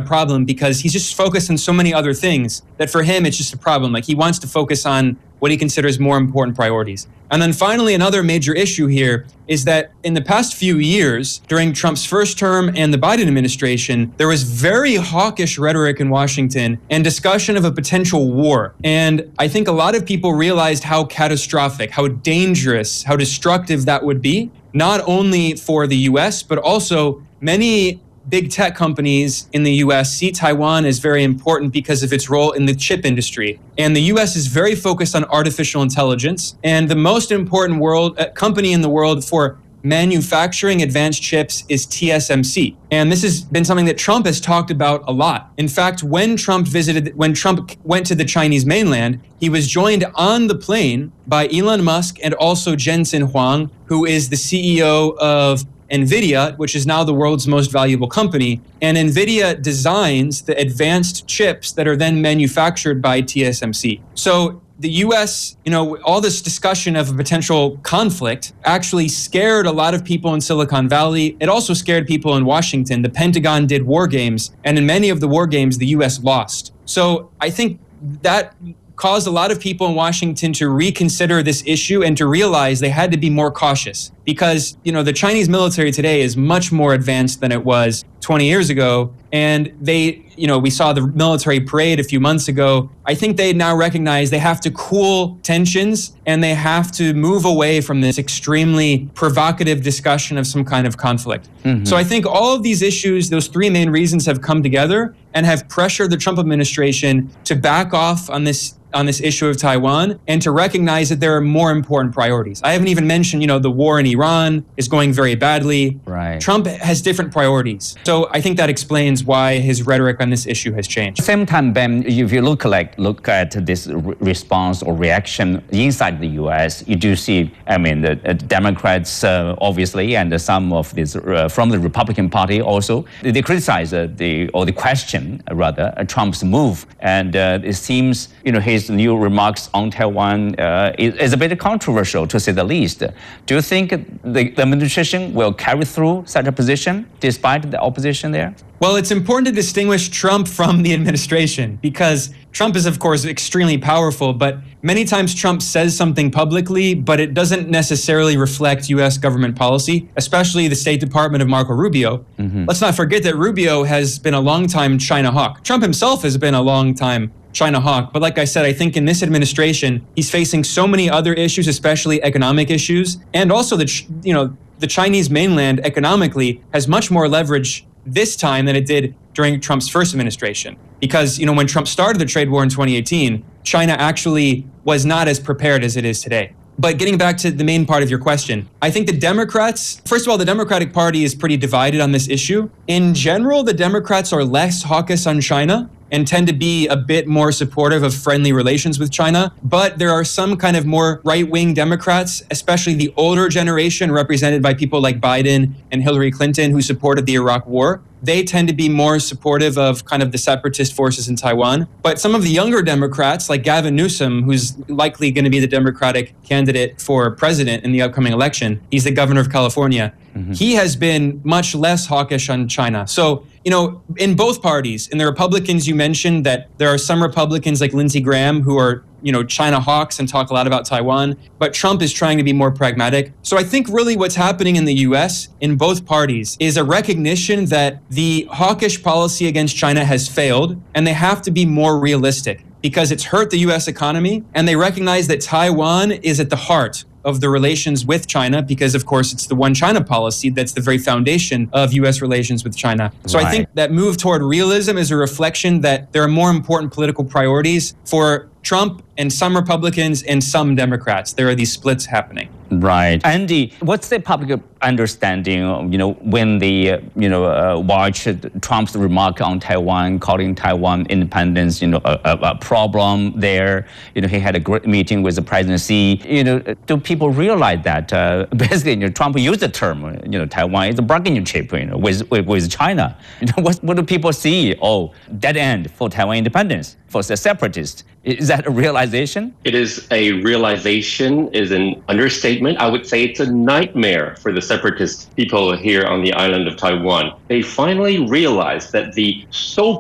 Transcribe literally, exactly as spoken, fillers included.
problem because he's just focused on so many other things that for him, it's just a problem. Like he wants to focus on what he considers more important priorities. And then finally, another major issue here is that in the past few years, during Trump's first term and the Biden administration, there was very hawkish rhetoric in Washington and discussion of a potential war. And I think a lot of people realized how catastrophic, how dangerous, how destructive that would be, not only for the U S, but also many big tech companies in the U S see Taiwan as very important because of its role in the chip industry. And the U S is very focused on artificial intelligence. And the most important world uh, company in the world for manufacturing advanced chips is T S M C. And this has been something that Trump has talked about a lot. In fact, when Trump visited, when Trump went to the Chinese mainland, he was joined on the plane by Elon Musk and also Jensen Huang, who is the C E O of NVIDIA, which is now the world's most valuable company. And NVIDIA designs the advanced chips that are then manufactured by T S M C. So the U S, you know, all this discussion of a potential conflict actually scared a lot of people in Silicon Valley. It also scared people in Washington. The Pentagon did war games, and in many of the war games, the U S lost. So I think that caused a lot of people in Washington to reconsider this issue and to realize they had to be more cautious because, you know, the Chinese military today is much more advanced than it was twenty years ago. And they, you know, we saw the military parade a few months ago. I think they now recognize they have to cool tensions and they have to move away from this extremely provocative discussion of some kind of conflict. Mm-hmm. So I think all of these issues, those three main reasons have come together and have pressured the Trump administration to back off on this on this issue of Taiwan and to recognize that there are more important priorities. I haven't even mentioned, you know, the war in Iran is going very badly. Right. Trump has different priorities. So I think that explains why his rhetoric on this issue has changed. Same time, Ben, if you look like look at this re- response or reaction inside the U S, you do see, I mean, the uh, Democrats uh, obviously, and some of this uh, from the Republican Party also, they, they criticize uh, the or the question uh, rather uh, Trump's move, and uh, it seems, you know, his new remarks on Taiwan uh, is, is a bit controversial, to say the least. Do you think the, the administration will carry through such a position despite the opposition there? Well, it's important to distinguish Trump from the administration because Trump is, of course, extremely powerful, but many times Trump says something publicly, but it doesn't necessarily reflect U S government policy, especially the State Department of Marco Rubio. Mm-hmm. Let's not forget that Rubio has been a long-time China hawk. Trump himself has been a long-time China hawk. But like I said, I think in this administration, he's facing so many other issues, especially economic issues, and also the, you know, the Chinese mainland economically has much more leverage this time than it did during Trump's first administration. Because, you know, when Trump started the trade war in twenty eighteen, China actually was not as prepared as it is today. But getting back to the main part of your question, I think the Democrats, first of all, the Democratic Party is pretty divided on this issue. In general, the Democrats are less hawkish on China and tend to be a bit more supportive of friendly relations with China. But there are some kind of more right-wing Democrats, especially the older generation represented by people like Biden and Hillary Clinton, who supported the Iraq War. They tend to be more supportive of kind of the separatist forces in Taiwan. But some of the younger Democrats, like Gavin Newsom, who's likely going to be the Democratic candidate for president in the upcoming election, he's the governor of California, mm-hmm. he has been much less hawkish on China. So, you know, in both parties, in the Republicans, you mentioned that there are some Republicans like Lindsey Graham who are, you know, China hawks and talk a lot about Taiwan, but Trump is trying to be more pragmatic. So I think really what's happening in the U S in both parties is a recognition that the hawkish policy against China has failed and they have to be more realistic because it's hurt the U S economy, and they recognize that Taiwan is at the heart of the relations with China because, of course, it's the one China policy that's the very foundation of U S relations with China. So right. I think that move toward realism is a reflection that there are more important political priorities for Trump and some Republicans and some Democrats. There are these splits happening. Right. Andy, what's the public understanding, you know, when they, uh, you know, uh, watch Trump's remark on Taiwan, calling Taiwan independence, you know, a, a, a problem there? You know, he had a great meeting with the presidency. You know, do people realize that uh, basically, you know, Trump used the term, you know, Taiwan is a bargaining chip, you know, with, with, with China. You know, what, what do people see? Oh, dead end for Taiwan independence, for the separatists. Is that a realization? It is a realization, is an understatement. I would say it's a nightmare for the separatist people here on the island of Taiwan. They finally realized that the so